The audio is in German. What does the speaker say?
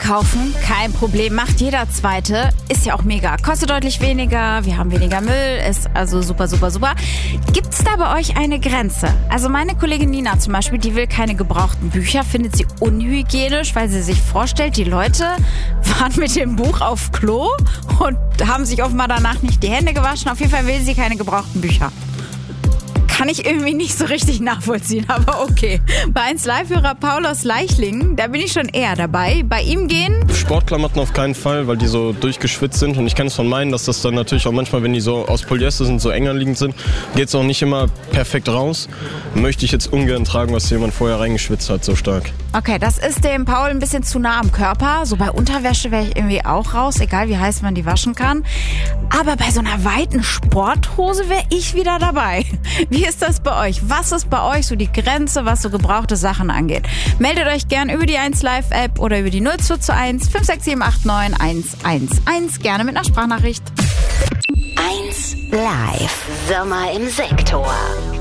Kaufen, kein Problem, macht jeder Zweite. Ist ja auch mega. Kostet deutlich weniger, wir haben weniger Müll, ist also super, super, super. Gibt's da bei euch eine Grenze? Also meine Kollegin Nina zum Beispiel, die will keine gebrauchten Bücher, findet sie unhygienisch, weil sie sich vorstellt, die Leute waren mit dem Buch auf Klo und haben sich offenbar danach nicht die Hände gewaschen. Auf jeden Fall will sie keine gebrauchten Bücher. Kann ich irgendwie nicht so richtig nachvollziehen, aber okay. Bei 1 Live-Hörer Paul aus Leichlingen, da bin ich schon eher dabei. Bei ihm gehen Sportklamotten auf keinen Fall, weil die so durchgeschwitzt sind. Und ich kenne es von meinen, dass das dann natürlich auch manchmal, wenn die so aus Polyester sind, so eng anliegend sind, geht es auch nicht immer perfekt raus. Möchte ich jetzt ungern tragen, was jemand vorher reingeschwitzt hat, so stark. Okay, das ist dem Paul ein bisschen zu nah am Körper. So bei Unterwäsche wäre ich irgendwie auch raus, egal wie heiß man die waschen kann. Aber bei so einer weiten Sporthose wäre ich wieder dabei. Wie ist das bei euch? Was ist bei euch so die Grenze, was so gebrauchte Sachen angeht? Meldet euch gern über die 1 Live App oder über die 0221 56789 111. Gerne mit einer Sprachnachricht. 1 Live. Sommer im Sektor.